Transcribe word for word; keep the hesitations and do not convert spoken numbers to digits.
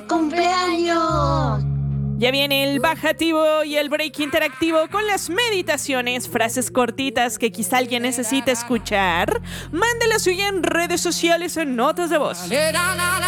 cumpleaños! Ya viene el bajativo y el break interactivo con las meditaciones, frases cortitas que quizá alguien necesite escuchar. Mande la suya en redes sociales en notas de voz.